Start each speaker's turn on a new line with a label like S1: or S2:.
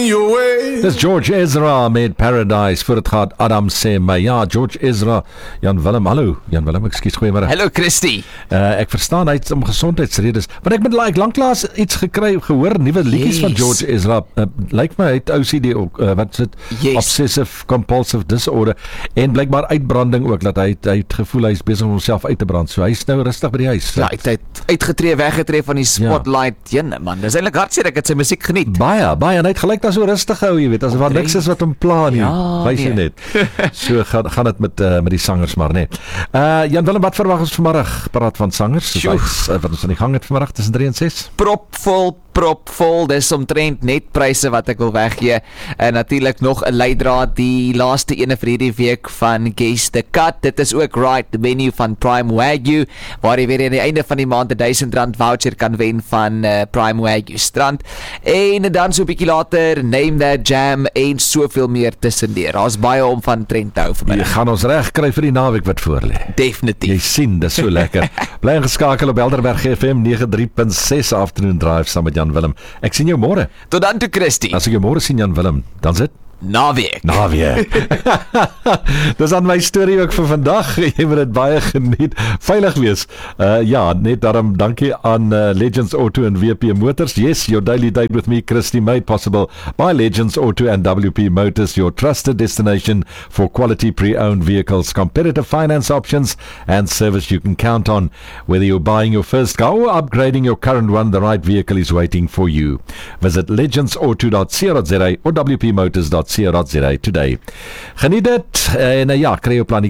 S1: in your way.
S2: Dis George Ezra met Paradise. Voor het gaat Adam sê my. Ja, George Ezra. Jan Willem, hallo. Jan Willem, ekskuus, goeiemôre.
S3: Hallo Christie.
S2: Ek verstaan hy het om gesondheidsredes, want ek het lanklaas iets gehoor, nuwe liedjies van George Ezra. Lyk my hy het OCD ook, wat is dit? Obsessive compulsive disorder, en blykbaar uitbranding ook, dat hy het gevoel hy is besig om homself uit te brand. So hy is nou rustig by die huis.
S3: Ja, hy het uitgetree, weggetree van die spotlight. Ja. Man, dis eintlik hartseer, ek het sy musiek geniet.
S2: Baie, en hy het gelyk daar so rustig gehou, jy weet, as wat niks is wat hom pla nie. Wys jy net. So gaan dit met die sangers maar, nee. Jan Willem, wat verwag ons vanmiddag? Praat van sangers, wat ons aan die gang het vanmiddag tussen 3 en 6.
S3: Propvol, dis omtrent net pryse wat ek wil weggee. En natuurlik nog 'n leidraad, die laaste ene vir hierdie week van Guess the Cut. Dit is ook right, the menu van Prime Wagyu, waar jy weer aan die einde van die maand 'n R1000 voucher kan wen van Prime Wagyu Strand. En dan so 'n bietjie later, Name That Jam en soveel meer tussendeur. Daar's baie om van trend te hou vanmiddag.
S2: Jy gaan ons reg kry vir die naweek wat voor lê.
S3: Definitief.
S2: Jy sien, dis so lekker. Bly ingeskakel op Helderberg FM 93.6 Afternoon Drive saam met Jan Willem. Ek sien jou môre.
S3: Tot dan toe, Christie.
S2: As ek jou môre sien, Jan Willem, dan sit
S3: Naweek.
S2: Dis aan my storie ook vir vandag. Jy moet dit baie geniet. Veilig wees. Ja, net daarom dankie aan Legends Auto en WP Motors. Yes, your daily date with me, Christie, made possible by Legends Auto and WP Motors, your trusted destination for quality pre-owned vehicles, competitive finance options and service you can count on. Whether you're buying your first car or upgrading your current one, the right vehicle is waiting for you. Visit legendsauto.co.za or wpmotors.co.za today. Geniet dit en ja, kry jou plan